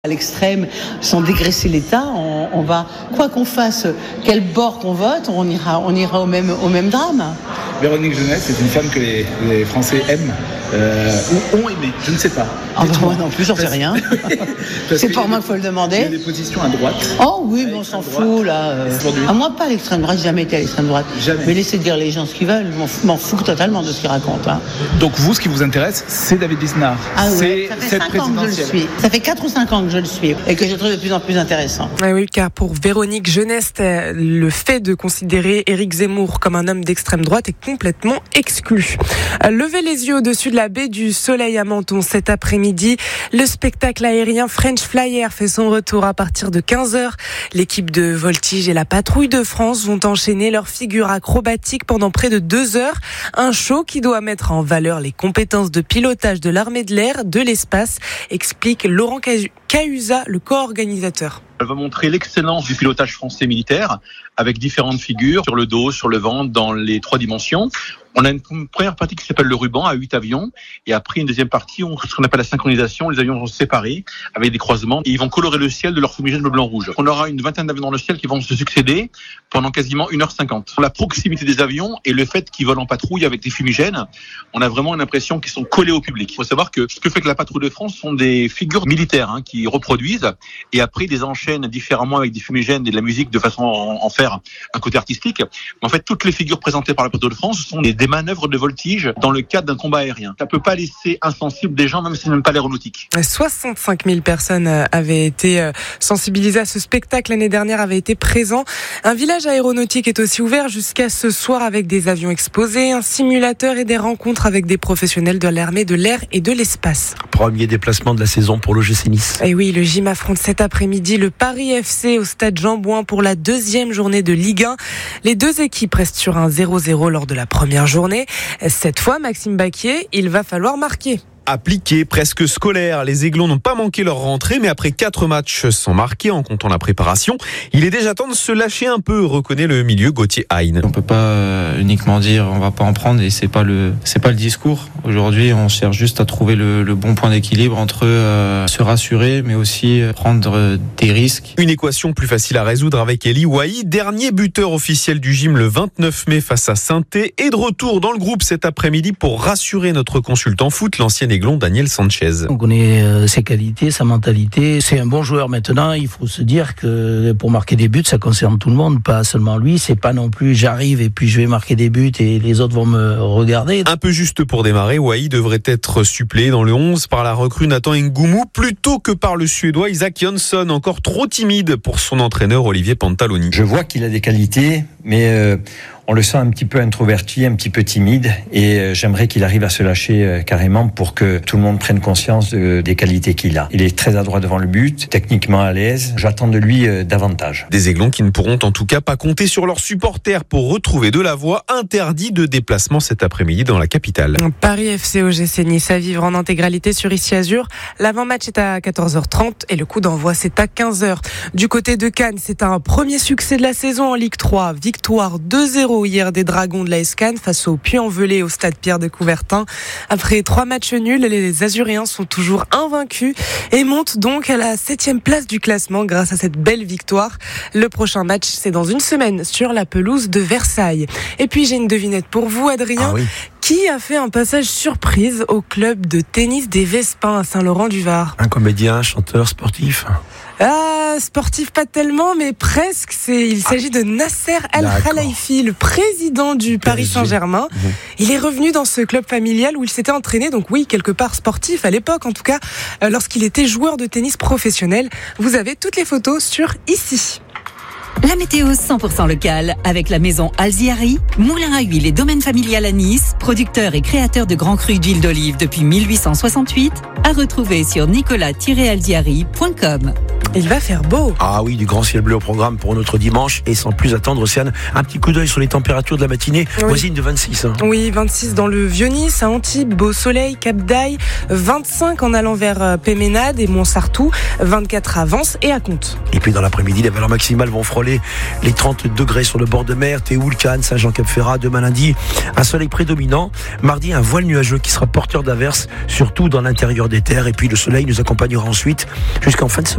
À l'extrême, sans dégraisser l'État, on va, quoi qu'on fasse, quel bord qu'on vote, on ira au même drame. Véronique Jeunesse, c'est une femme que les Français aiment ou ont aimé, je ne sais pas. Moi non plus, j'en sais rien. C'est pas moi qu'il faut le demander. Il y a des positions à droite. Oh oui, mais on s'en fout là. À moi pas à l'extrême droite, j'ai jamais été à l'extrême droite. Jamais. Mais laissez dire les gens ce qu'ils veulent, m'en fous totalement de ce qu'ils racontent. Hein. Donc vous, ce qui vous intéresse, c'est David Lisnard. Ah oui, c'est ça fait cette 5 ans que je le suis. Ça fait 4 ou 5 ans que je le suis et que je le trouve de plus en plus intéressant. Oui, car pour Véronique Jeunesse, le fait de considérer Éric Zemmour comme un homme d'extrême droite est complètement exclu. Levez les yeux au-dessus de la baie du Soleil à Menton cet après-midi. Le spectacle aérien French Flyer fait son retour à partir de 15h. L'équipe de Voltige et la patrouille de France vont enchaîner leurs figures acrobatiques pendant près de 2 heures. Un show qui doit mettre en valeur les compétences de pilotage de l'armée de l'air, de l'espace, explique Laurent Cahuza, le co-organisateur. Elle va montrer l'excellence du pilotage français militaire avec différentes figures sur le dos, sur le ventre, dans les 3 dimensions. On a une première partie qui s'appelle le ruban à 8 avions et après une deuxième partie, ce qu'on appelle la synchronisation. Les avions vont se séparer avec des croisements et ils vont colorer le ciel de leur fumigène bleu, blanc, rouge. On aura une 20aine d'avions dans le ciel qui vont se succéder pendant quasiment 1h50. La proximité des avions et le fait qu'ils volent en patrouille avec des fumigènes, on a vraiment une impression qu'ils sont collés au public. Il faut savoir que ce que fait que la patrouille de France sont des figures militaires qui reproduisent et après ils enchaînent différemment avec des fumigènes et de la musique de façon à en faire un côté artistique. Mais en fait, toutes les figures présentées par la patrouille de France sont des manœuvres de voltige dans le cadre d'un combat aérien. Ça peut pas laisser insensible des gens, même si c'est même pas l'aéronautique. 65 000 personnes avaient été sensibilisées à ce spectacle l'année dernière, avaient été présents. Un village aéronautique est aussi ouvert jusqu'à ce soir avec des avions exposés, un simulateur et des rencontres avec des professionnels de l'armée de l'air et de l'espace. Premier déplacement de la saison pour l'OGC Nice. Et oui, le gym affronte cet après-midi le Paris FC au stade Jean-Bouin pour la 2e journée de Ligue 1. Les 2 équipes restent sur un 0-0 lors de la première journée. Cette fois, Maxime Baquier, il va falloir marquer. Appliqué, presque scolaire. Les Aiglons n'ont pas manqué leur rentrée, mais après 4 matchs sans marquer en comptant la préparation, il est déjà temps de se lâcher un peu, reconnaît le milieu Gauthier Hein. On peut pas uniquement dire on va pas en prendre et c'est pas le discours. Aujourd'hui, on cherche juste à trouver le bon point d'équilibre entre se rassurer, mais aussi prendre des risques. Une équation plus facile à résoudre avec Eli Wahi, dernier buteur officiel du gym le 29 mai face à Saint-Étienne, et de retour dans le groupe cet après-midi pour rassurer notre consultant foot, l'ancien Aiglon Daniel Sanchez. On connaît ses qualités, sa mentalité. C'est un bon joueur maintenant. Il faut se dire que pour marquer des buts, ça concerne tout le monde, pas seulement lui. C'est pas non plus j'arrive et puis je vais marquer des buts et les autres vont me regarder. Un peu juste pour démarrer, Wahi devrait être suppléé dans le 11 par la recrue Nathan Ngoumou plutôt que par le Suédois Isaac Jönsson, encore trop timide pour son entraîneur Olivier Pantaloni. Je vois qu'il a des qualités, mais on le sent un petit peu introverti, un petit peu timide, et j'aimerais qu'il arrive à se lâcher carrément pour que tout le monde prenne conscience des qualités qu'il a. Il est très adroit devant le but, techniquement à l'aise. J'attends de lui davantage. Des Aiglons qui ne pourront en tout cas pas compter sur leurs supporters pour retrouver de la voix. Interdit de déplacement cet après-midi dans la capitale. Paris FC OGC Nice à vivre en intégralité sur Ici Azur. L'avant-match est à 14h30 et le coup d'envoi c'est à 15h. Du côté de Cannes, c'est un premier succès de la saison en Ligue 3. Victoire 2-0 hier des Dragons de l'AS Cannes face au Puy-en-Velay au stade Pierre de Coubertin. Après 3 matchs nuls, les Azuréens sont toujours invaincus et montent donc à la 7e place du classement grâce à cette belle victoire. Le prochain match, c'est dans une semaine sur la pelouse de Versailles. Et puis j'ai une devinette pour vous, Adrien. Ah oui. Qui a fait un passage surprise au club de tennis des Vespins à Saint-Laurent-du-Var? Un comédien, chanteur, sportif. Sportif pas tellement, mais presque. Il s'agit de Nasser Al-Khelaifi, le président du Paris Saint-Germain. Il est revenu dans ce club familial où il s'était entraîné, donc oui, quelque part sportif à l'époque, en tout cas, lorsqu'il était joueur de tennis professionnel. Vous avez toutes les photos sur Ici. La météo 100% locale avec la maison Alziari, moulin à huile et domaine familial à Nice, producteur et créateur de grands crus d'huile d'olive depuis 1868, à retrouver sur nicolas-alziari.com. Il va faire beau. Ah oui, du grand ciel bleu au programme pour notre dimanche. Et sans plus attendre, Océane, un petit coup d'œil sur les températures de la matinée. Voisine de 26. Oui, 26 dans le Vieux-Nice, à Antibes, beau soleil, Cap d'Aille, 25 en allant vers Péménade et Montsartou, 24 à Vence et à Comte. Et puis dans l'après-midi, les valeurs maximales vont frôler les 30 degrés sur le bord de mer, Théoul, Cannes, Saint-Jean-Cap-Ferrat. Demain lundi, un soleil prédominant. Mardi, un voile nuageux qui sera porteur d'averses, surtout dans l'intérieur des terres. Et puis le soleil nous accompagnera ensuite jusqu'en fin de semaine.